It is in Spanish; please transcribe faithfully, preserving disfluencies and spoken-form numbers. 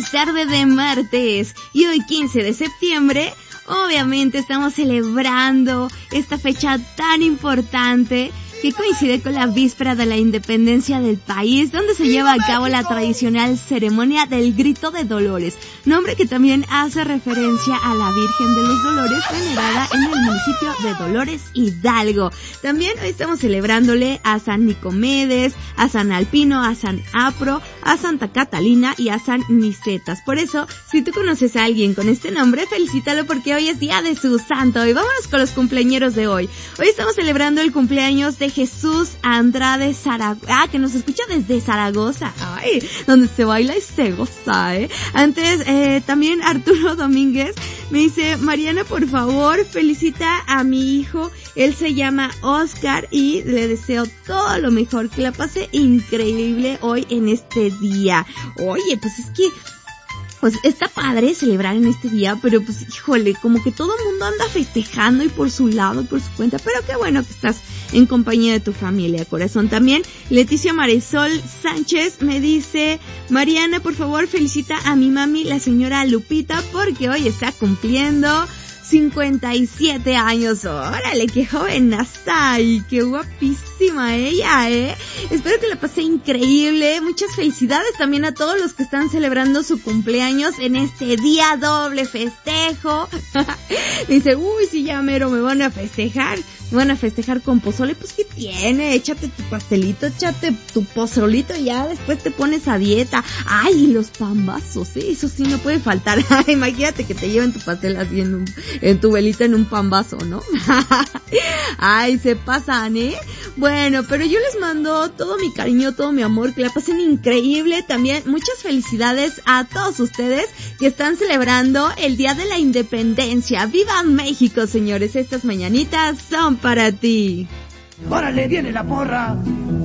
es tarde de martes y hoy quince de septiembre, obviamente estamos celebrando esta fecha tan importante que coincide con la víspera de la independencia del país, donde se lleva a cabo la tradicional ceremonia del Grito de Dolores, nombre que también hace referencia a la Virgen de los Dolores, venerada en el municipio de Dolores, Hidalgo. También hoy estamos celebrándole a San Nicomedes, a San Alpino, a San Apro, a Santa Catalina y a San Nicetas. Por eso, si tú conoces a alguien con este nombre, felicítalo porque hoy es día de su santo. Y vámonos con los cumpleañeros de hoy. Hoy estamos celebrando el cumpleaños de Jesús Andrade Zaragoza, ah, que nos escucha desde Zaragoza, ay, donde se baila y se goza, eh. Antes, eh, también Arturo Domínguez me dice, Mariana, por favor, felicita a mi hijo, él se llama Oscar y le deseo todo lo mejor, que la pase increíble hoy en este día. Oye, pues es que pues está padre celebrar en este día, pero pues híjole, como que todo el mundo anda festejando y por su lado y por su cuenta, pero qué bueno que estás en compañía de tu familia, corazón. También Leticia Marisol Sánchez me dice, Mariana, por favor, felicita a mi mami, la señora Lupita, porque hoy está cumpliendo cincuenta y siete años. Órale, qué joven está y qué guapísima ella, ¿eh? Espero que la pase increíble. Muchas felicidades también a todos los que están celebrando su cumpleaños en este día doble festejo. Dice, uy, si ya mero me van a festejar. Me van a festejar con pozole. Pues, ¿qué tiene? Échate tu pastelito, échate tu pozolito y ya después te pones a dieta. Ay, y los pambazos, ¿eh? Eso sí no puede faltar. Imagínate que te lleven tu pastel así en un... en tu velita en un pambazo, ¿no? Ay, se pasan, ¿eh? Bueno, pero yo les mando todo mi cariño, todo mi amor, que la pasen increíble. También muchas felicidades a todos ustedes que están celebrando el Día de la Independencia. ¡Viva México, señores! Estas mañanitas son para ti. ¡Órale, viene la porra!